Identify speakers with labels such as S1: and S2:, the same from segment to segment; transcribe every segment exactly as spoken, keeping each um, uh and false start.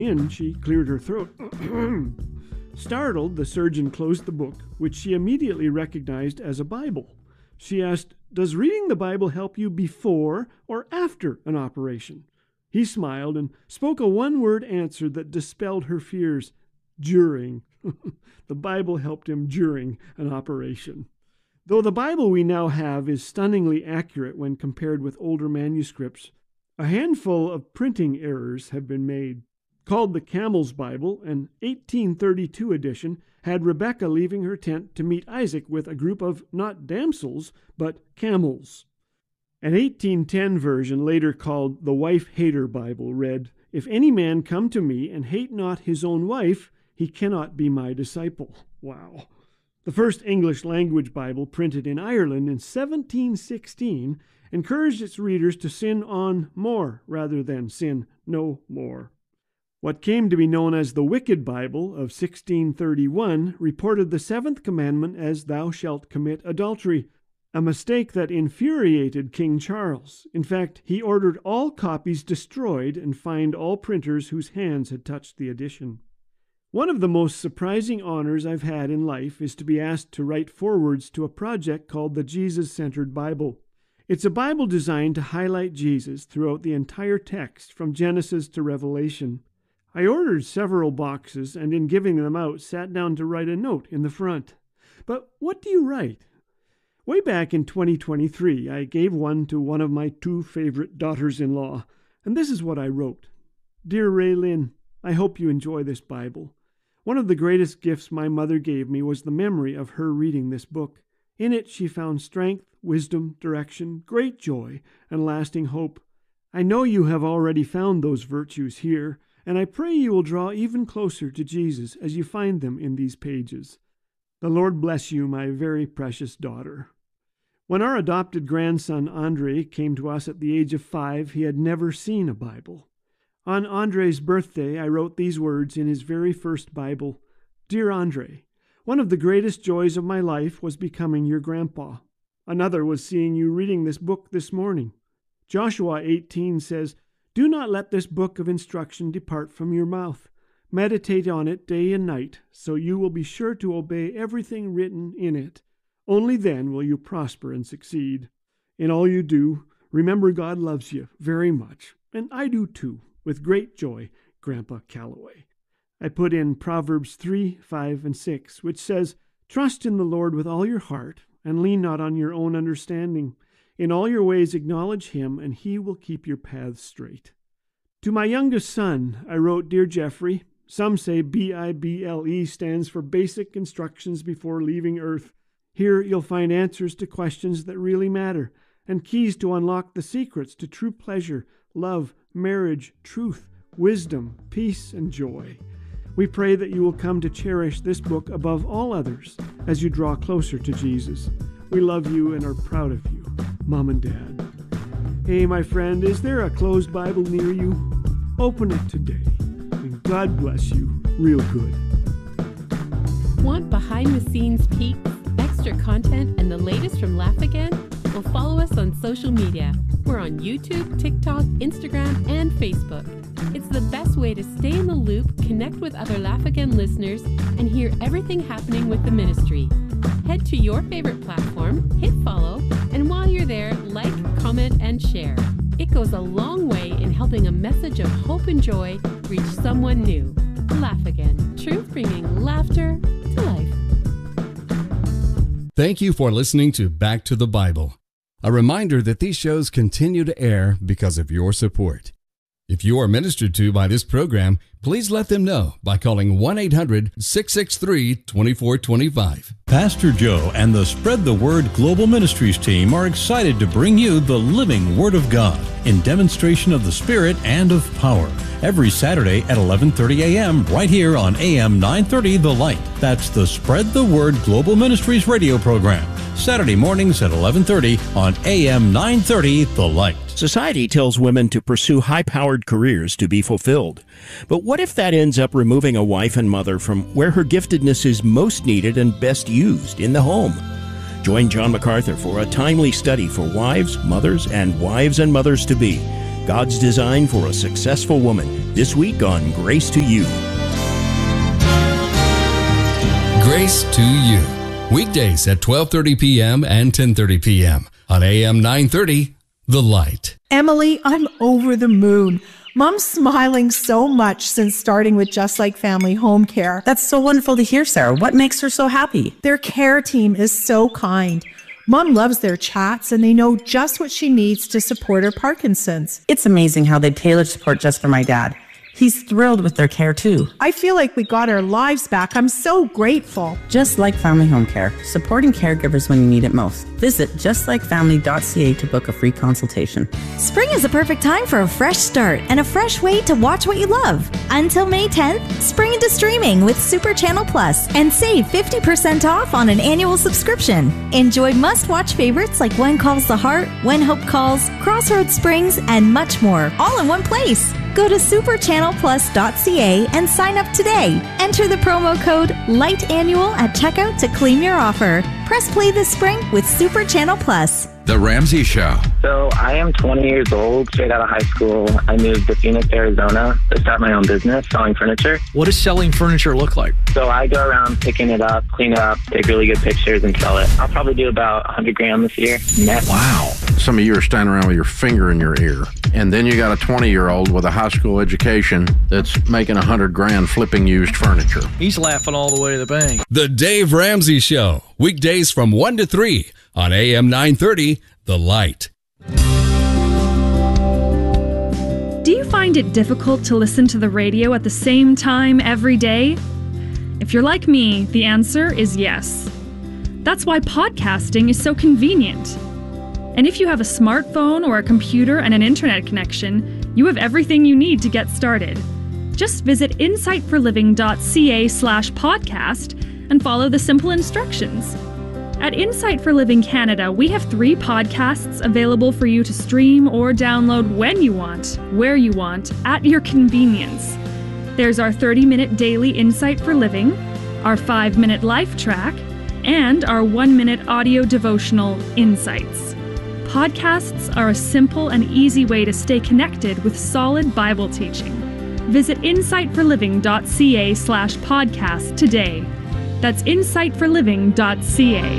S1: In, she cleared her throat. Startled, the surgeon closed the book, which she immediately recognized as a Bible. She asked, "Does reading the Bible help you before or after an operation?" He smiled and spoke a one-word answer that dispelled her fears. During. The Bible helped him during an operation. Though the Bible we now have is stunningly accurate when compared with older manuscripts, a handful of printing errors have been made. Called the Camel's Bible, an eighteen thirty-two edition had Rebekah leaving her tent to meet Isaac with a group of not damsels, but camels. An eighteen ten version, later called the Wife-Hater Bible, read, "If any man come to me and hate not his own wife, he cannot be my disciple." Wow. The first English-language Bible, printed in Ireland in seventeen sixteen, encouraged its readers to sin on more rather than sin no more. What came to be known as the Wicked Bible of sixteen thirty-one reported the seventh commandment as "Thou shalt commit adultery," a mistake that infuriated King Charles. In fact, he ordered all copies destroyed and fined all printers whose hands had touched the edition. One of the most surprising honors I've had in life is to be asked to write forewords to a project called the Jesus-Centered Bible. It's a Bible designed to highlight Jesus throughout the entire text, from Genesis to Revelation. I ordered several boxes, and in giving them out, sat down to write a note in the front. But what do you write? Way back in twenty twenty-three, I gave one to one of my two favorite daughters-in-law, and this is what I wrote. "Dear Raylyn, I hope you enjoy this Bible. One of the greatest gifts my mother gave me was the memory of her reading this book. In it she found strength, wisdom, direction, great joy, and lasting hope. I know you have already found those virtues here, and I pray you will draw even closer to Jesus as you find them in these pages. The Lord bless you, my very precious daughter." When our adopted grandson Andre came to us at the age of five, he had never seen a Bible. On Andre's birthday, I wrote these words in his very first Bible: "Dear Andre, one of the greatest joys of my life was becoming your grandpa. Another was seeing you reading this book this morning. Joshua eighteen says, 'Do not let this book of instruction depart from your mouth. Meditate on it day and night, so you will be sure to obey everything written in it. Only then will you prosper and succeed. In all you do, remember God loves you very much, and I do too, with great joy, Grandpa Calloway.'" I put in Proverbs three, five, and six, which says, "Trust in the Lord with all your heart, and lean not on your own understanding. In all your ways acknowledge him, and he will keep your paths straight." To my youngest son, I wrote, "Dear Jeffrey," some say B I B L E stands for Basic Instructions Before Leaving Earth. Here you'll find answers to questions that really matter, and keys to unlock the secrets to true pleasure, love, marriage, truth, wisdom, peace, and joy. We pray that you will come to cherish this book above all others as you draw closer to Jesus. We love you and are proud of you, Mom and Dad. Hey, my friend, is there a closed Bible near you? Open it today, and God bless you real good.
S2: Want behind-the-scenes peeks, extra content, and the latest from Laugh Again? Well, follow us on social media. We're on YouTube, TikTok, Instagram, and Facebook. It's the best way to stay in the loop, connect with other Laugh Again listeners, and hear everything happening with the ministry. Head to your favorite platform, hit follow, and while you're there, like, comment, and share. It goes a long way in helping a message of hope and joy reach someone new. Laugh Again, truth bringing laughter to life.
S3: Thank you for listening to Back to the Bible. A reminder that these shows continue to air because of your support. If you are ministered to by this program, please let them know by calling one eight hundred, six six three, two four two five.
S4: Pastor Joe and the Spread the Word Global Ministries team are excited to bring you the living Word of God in demonstration of the Spirit and of power every Saturday at eleven thirty a.m. right here on A M nine thirty The Light. That's the Spread the Word Global Ministries radio program, Saturday mornings at eleven thirty on A M nine thirty The Light.
S5: Society tells women to pursue high-powered careers to be fulfilled. But what if that ends up removing a wife and mother from where her giftedness is most needed and best used, in the home? Join John MacArthur for a timely study for wives, mothers, and wives and mothers-to-be. God's design for a successful woman. This week on Grace to You.
S3: Grace to You. Weekdays at twelve thirty p.m. and ten thirty p.m. on A M nine thirty, The Light.
S6: Emily, I'm over the moon. Mom's smiling so much since starting with Just Like Family Home Care.
S7: That's so wonderful to hear, Sarah. What makes her so happy?
S6: Their care team is so kind. Mom loves their chats, and they know just what she needs to support her Parkinson's.
S7: It's amazing how they tailor support just for my dad. He's thrilled with their care, too.
S6: I feel like we got our lives back. I'm so grateful.
S7: Just Like Family Home Care, supporting caregivers when you need it most. Visit just like family dot c a to book a free consultation.
S8: Spring is a perfect time for a fresh start and a fresh way to watch what you love. Until May tenth, spring into streaming with Super Channel Plus and save fifty percent off on an annual subscription. Enjoy must-watch favorites like When Calls the Heart, When Hope Calls, Crossroads Springs, and much more, all in one place. Go to super channel plus dot c a and sign up today. Enter the promo code LIGHTANNUAL at checkout to claim your offer. Press play this spring with Super Channel Plus.
S9: The Ramsey Show.
S10: So I am twenty years old, straight out of high school. I moved to Phoenix, Arizona to start my own business selling furniture.
S11: What does selling furniture look like?
S10: So I go around picking it up, clean it up, take really good pictures and sell it. I'll probably do about one hundred grand this year net.
S9: Wow.
S12: Some of you are standing around with your finger in your ear. And then you got a twenty-year-old with a high school education that's making one hundred grand flipping used furniture.
S11: He's laughing all the way to the bank.
S3: The Dave Ramsey Show. Weekdays from one to three on A M nine thirty, The Light.
S13: Do you find it difficult to listen to the radio at the same time every day? If you're like me, the answer is yes. That's why podcasting is so convenient. And if you have a smartphone or a computer and an internet connection, you have everything you need to get started. Just visit insight for living dot c a slash podcast and follow the simple instructions. At Insight for Living Canada, we have three podcasts available for you to stream or download when you want, where you want, at your convenience. There's our thirty-minute daily Insight for Living, our five-minute life track, and our one-minute audio devotional Insights. Podcasts are a simple and easy way to stay connected with solid Bible teaching. Visit insight for living dot c a slash podcast today. That's insight for living dot c a.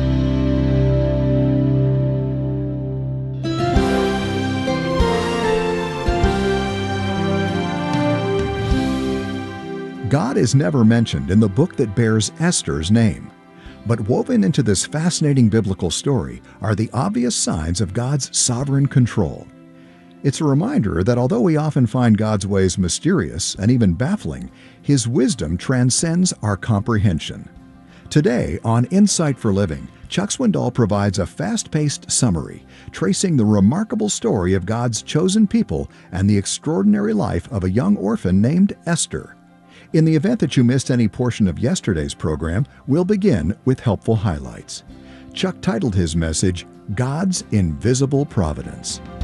S14: God is never mentioned in the book that bears Esther's name. But woven into this fascinating biblical story are the obvious signs of God's sovereign control. It's a reminder that although we often find God's ways mysterious and even baffling, His wisdom transcends our comprehension. Today on Insight for Living, Chuck Swindoll provides a fast-paced summary, tracing the remarkable story of God's chosen people and the extraordinary life of a young orphan named Esther. In the event that you missed any portion of yesterday's program, we'll begin with helpful highlights. Chuck titled his message, God's Invisible Providence.